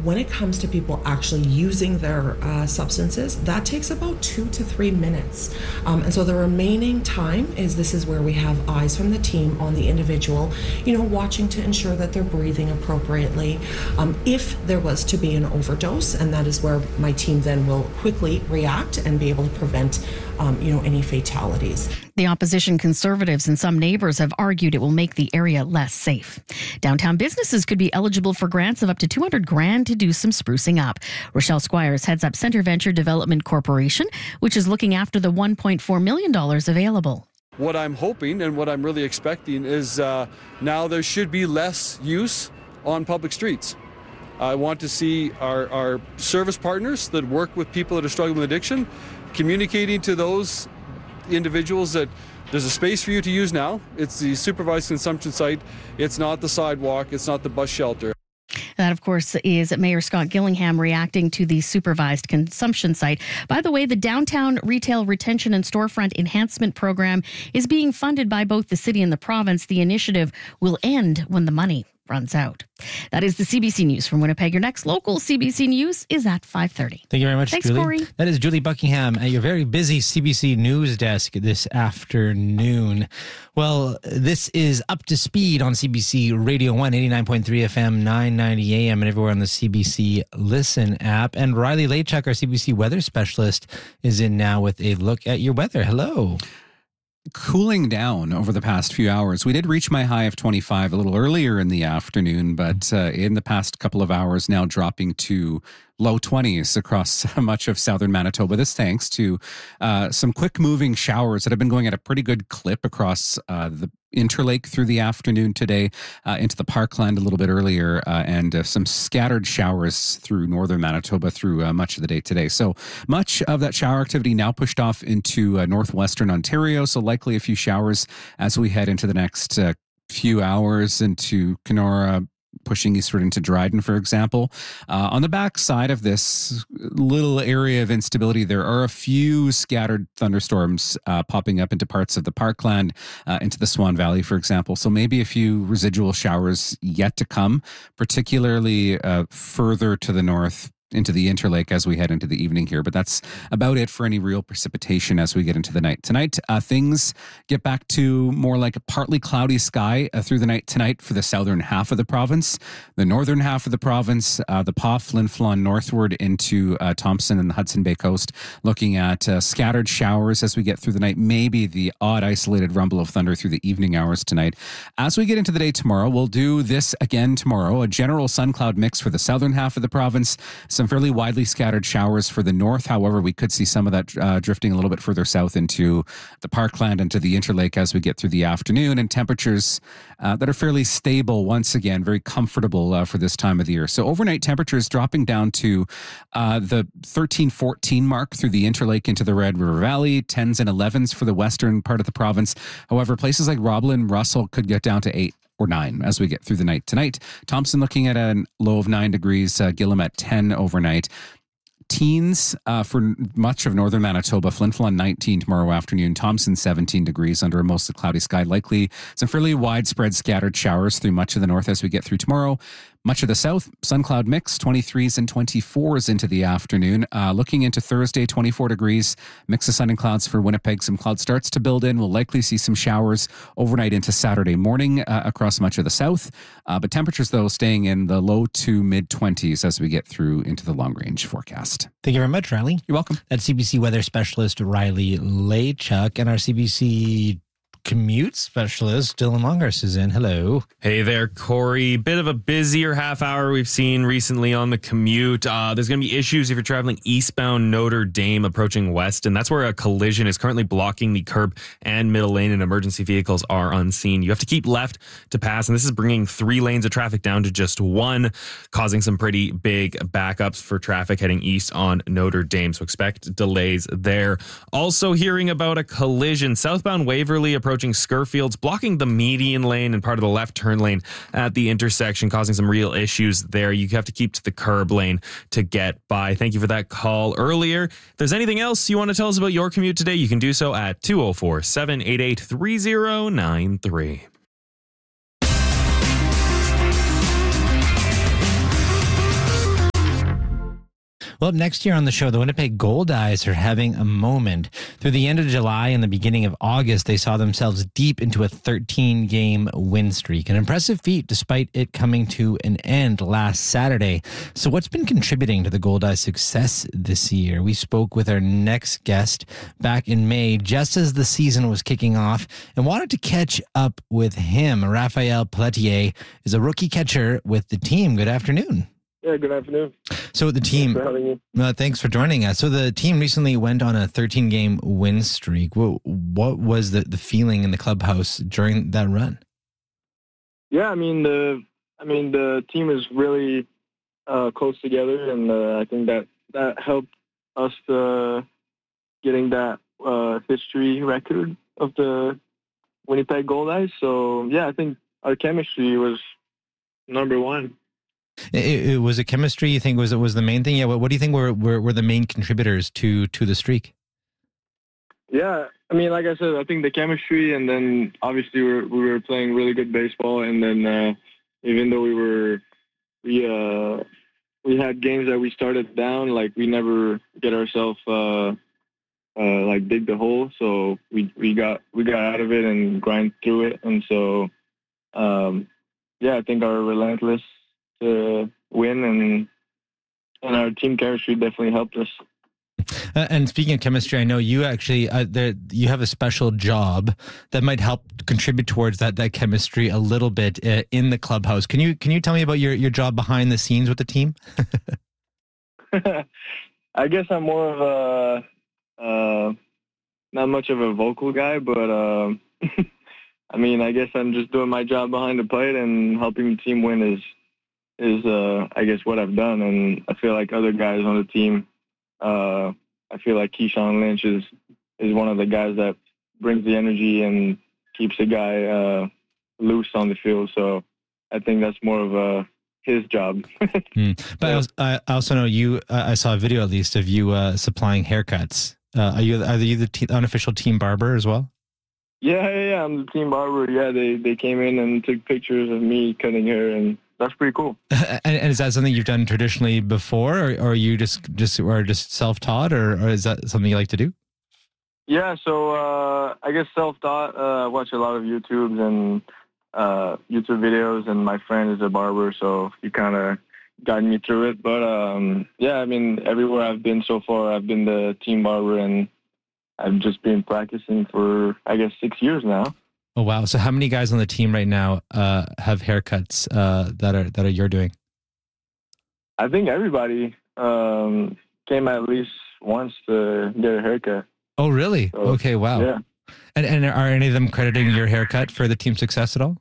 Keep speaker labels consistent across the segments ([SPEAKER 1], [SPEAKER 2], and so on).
[SPEAKER 1] when it comes to people actually using their substances, that takes about 2 to 3 minutes. And so the remaining time this is where we have eyes from the team on the individual, watching to ensure that they're breathing appropriately. If there was to be an overdose, and that is where my team then will quickly react and be able to prevent any fatalities.
[SPEAKER 2] The opposition Conservatives and some neighbours have argued it will make the area less safe. Downtown businesses could be eligible for grants of up to $200,000 to do some sprucing up. Rochelle Squires heads up Centre Venture Development Corporation, which is looking after the $1.4 million available.
[SPEAKER 3] What I'm hoping and what I'm really expecting is now there should be less use on public streets. I want to see our service partners that work with people that are struggling with addiction communicating to those individuals that there's a space for you to use now. It's the supervised consumption site. It's not the sidewalk. It's not the bus shelter.
[SPEAKER 2] That, of course, is Mayor Scott Gillingham reacting to the supervised consumption site. By the way, the Downtown Retail Retention and Storefront Enhancement Program is being funded by both the city and the province. The initiative will end when the money runs out. That is the CBC News from Winnipeg. Your next local CBC News is at 5:30.
[SPEAKER 4] Thank you very much,
[SPEAKER 2] Thanks,
[SPEAKER 4] Julie.
[SPEAKER 2] Corey.
[SPEAKER 4] That is Julie Buckingham at your very busy CBC News desk this afternoon. Well, this is Up to Speed on CBC Radio 1, 89.3 FM, 990 AM, and everywhere on the CBC Listen app. And Riley Lachuk, our CBC weather specialist, is in now with a look at your weather. Hello.
[SPEAKER 5] Cooling down over the past few hours. We did reach my high of 25 a little earlier in the afternoon, but in the past couple of hours now dropping to low 20s across much of southern Manitoba. This thanks to some quick moving showers that have been going at a pretty good clip across the Interlake through the afternoon today, into the Parkland a little bit earlier, and some scattered showers through northern Manitoba through much of the day today. So much of that shower activity now pushed off into northwestern Ontario, so likely a few showers as we head into the next few hours into Kenora, pushing eastward into Dryden, for example. On the back side of this little area of instability, there are a few scattered thunderstorms popping up into parts of the Parkland, into the Swan Valley, for example. So maybe a few residual showers yet to come, particularly further to the north into the Interlake as we head into the evening here. But that's about it for any real precipitation as we get into the night. Tonight, things get back to more like a partly cloudy sky through the night tonight for the southern half of the province. The northern half of the province, the Pas, Flin Flon northward into Thompson and the Hudson Bay coast, looking at scattered showers as we get through the night, maybe the odd isolated rumble of thunder through the evening hours tonight. As we get into the day tomorrow, we'll do this again tomorrow, a general sun cloud mix for the southern half of the province, some fairly widely scattered showers for the north. However, we could see some of that drifting a little bit further south into the Parkland and to the Interlake as we get through the afternoon, and temperatures that are fairly stable, once again, very comfortable for this time of the year. So overnight temperatures dropping down to the 13-14 mark through the Interlake into the Red River Valley, 10s and 11s for the western part of the province. However, places like Roblin, Russell could get down to 8 or 9 as we get through the night tonight. Thompson looking at a low of 9 degrees, Gillam at 10 overnight. Teens for much of northern Manitoba. Flin Flon 19 tomorrow afternoon. Thompson 17 degrees under a mostly cloudy sky. Likely some fairly widespread scattered showers through much of the north as we get through tomorrow. Much of the south, sun cloud mix, 23s and 24s into the afternoon. Looking into Thursday, 24 degrees, mix of sun and clouds for Winnipeg. Some cloud starts to build in. We'll likely see some showers overnight into Saturday morning across much of the south. But temperatures, though, staying in the low to mid 20s as we get through into the long range forecast.
[SPEAKER 4] Thank you very much, Riley.
[SPEAKER 5] You're welcome.
[SPEAKER 4] That's CBC weather specialist Riley Lachuk, and our CBC commute specialist Dylan Longhurst is in. Hello.
[SPEAKER 6] Hey there, Corey. Bit of a busier half hour we've seen recently on the commute. There's going to be issues if you're traveling eastbound Notre Dame approaching west, and that's where a collision is currently blocking the curb and middle lane, and emergency vehicles are unseen. You have to keep left to pass, and this is bringing 3 lanes of traffic down to just 1, causing some pretty big backups for traffic heading east on Notre Dame, so expect delays there. Also hearing about a collision southbound Waverly approaching Scurfields, blocking the median lane and part of the left turn lane at the intersection, causing some real issues there. You have to keep to the curb lane to get by. Thank you for that call earlier. If there's anything else you want to tell us about your commute today, you can do so at 204-788-3093.
[SPEAKER 4] Well, next year on the show, the Winnipeg Goldeyes are having a moment. Through the end of July and the beginning of August, they saw themselves deep into a 13-game win streak. An impressive feat despite it coming to an end last Saturday. So what's been contributing to the Goldeyes' success this year? We spoke with our next guest back in May, just as the season was kicking off, and wanted to catch up with him. Raphael Pelletier is a rookie catcher with the team. Good afternoon.
[SPEAKER 7] Yeah, good afternoon.
[SPEAKER 4] So the team,
[SPEAKER 7] Thanks for having me.
[SPEAKER 4] Thanks for joining us. So the team recently went on a 13-game win streak. What was the feeling in the clubhouse during that run?
[SPEAKER 7] Yeah, I mean the team is really close together, and I think that helped us getting that history record of the Winnipeg Goldeyes. So yeah, I think our chemistry was number one.
[SPEAKER 4] It was a chemistry, you think, was the main thing? Yeah. What do you think were the main contributors to the streak?
[SPEAKER 7] Yeah, I mean, like I said, I think the chemistry, and then obviously we were playing really good baseball, and then even though we had games that we started down, like we never get ourselves like dig the hole, so we got out of it and grind through it, and so yeah, I think our relentless to win and our team chemistry definitely helped us.
[SPEAKER 4] And speaking of chemistry, I know you actually you have a special job that might help contribute towards that chemistry a little bit in the clubhouse. Can you tell me about your job behind the scenes with the team?
[SPEAKER 7] I guess I'm more of a not much of a vocal guy, but I mean, I guess I'm just doing my job behind the plate, and helping the team win is I guess what I've done. And I feel like other guys on the team, I feel like Keyshawn Lynch is one of the guys that brings the energy and keeps the guy loose on the field. So I think that's more of his job.
[SPEAKER 4] But I also know you, I saw a video at least of you supplying haircuts. Are you the unofficial team barber as well?
[SPEAKER 7] Yeah, I'm the team barber. Yeah, they came in and took pictures of me cutting hair, and that's pretty cool.
[SPEAKER 4] And is that something you've done traditionally before, or are you just self-taught, or is that something you like to do?
[SPEAKER 7] Yeah, so I guess self-taught. I watch a lot of YouTubes and YouTube videos, and my friend is a barber, so he kind of guided me through it. But yeah, I mean, everywhere I've been so far, I've been the team barber, and I've just been practicing for, I guess, 6 years now.
[SPEAKER 4] Oh, wow. So how many guys on the team right now have haircuts that are you're doing?
[SPEAKER 7] I think everybody came at least once to get a haircut.
[SPEAKER 4] Oh, really? So, okay, wow.
[SPEAKER 7] Yeah.
[SPEAKER 4] And are any of them crediting your haircut for the team's success at all?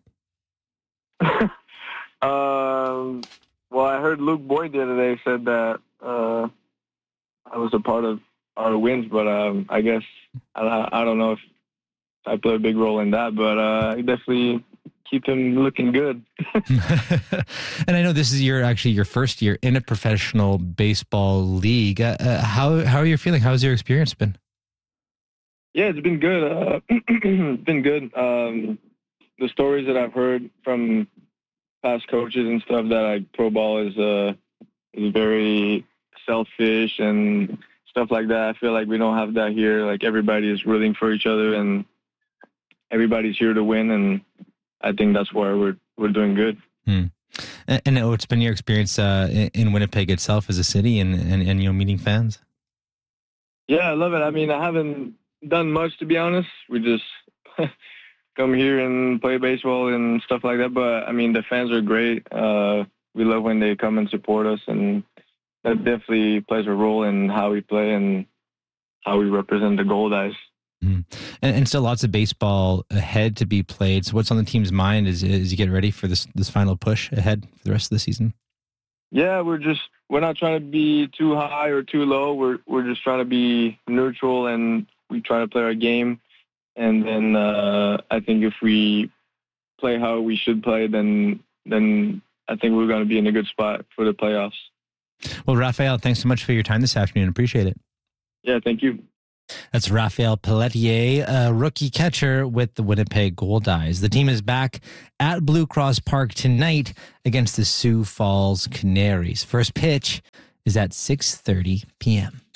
[SPEAKER 7] Well, I heard Luke Boyd the other day said that I was a part of our wins, but I guess I don't know if I play a big role in that, but I definitely keep him looking good.
[SPEAKER 4] And I know this is your first year in a professional baseball league. How are you feeling? How's your experience been?
[SPEAKER 7] Yeah, it's been good. It's been good. The stories that I've heard from past coaches and stuff, that like pro ball is very selfish and stuff like that. I feel like we don't have that here. Like everybody is rooting for each other, and everybody's here to win, and I think that's why we're doing good.
[SPEAKER 4] And what's been your experience in Winnipeg itself as a city, and meeting fans?
[SPEAKER 7] Yeah, I love it. I mean, I haven't done much, to be honest. We just come here and play baseball and stuff like that. But I mean, the fans are great. We love when they come and support us, and that definitely plays a role in how we play and how we represent the Goldeyes.
[SPEAKER 4] And still lots of baseball ahead to be played. So what's on the team's mind as you get ready for this final push ahead for the rest of the season?
[SPEAKER 7] Yeah, we're not trying to be too high or too low. We're just trying to be neutral, and we try to play our game. And then I think if we play how we should play, then I think we're going to be in a good spot for the playoffs.
[SPEAKER 4] Well, Raphael, thanks so much for your time this afternoon. Appreciate it.
[SPEAKER 7] Yeah, thank you.
[SPEAKER 4] That's Raphael Pelletier, a rookie catcher with the Winnipeg Goldeyes. The team is back at Blue Cross Park tonight against the Sioux Falls Canaries. First pitch is is at 6:30 p.m.